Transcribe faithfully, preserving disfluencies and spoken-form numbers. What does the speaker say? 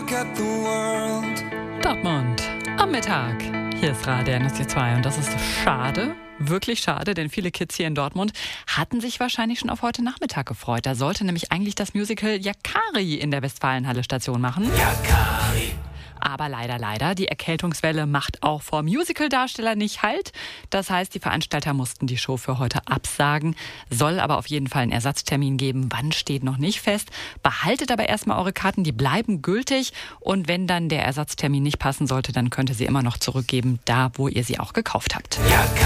Dortmund am Mittag. Hier ist Radio N S C zwei und das ist schade, wirklich schade, denn viele Kids hier in Dortmund hatten sich wahrscheinlich schon auf heute Nachmittag gefreut. Da sollte nämlich eigentlich das Musical Yakari in der Westfalenhalle Station machen. Yakari. Aber leider, leider, die Erkältungswelle macht auch vor Musical-Darstellern nicht Halt. Das heißt, die Veranstalter mussten die Show für heute absagen. Soll aber auf jeden Fall einen Ersatztermin geben. Wann steht noch nicht fest. Behaltet aber erstmal eure Karten, die bleiben gültig. Und wenn dann der Ersatztermin nicht passen sollte, dann könnt ihr sie immer noch zurückgeben, da wo ihr sie auch gekauft habt. Ja,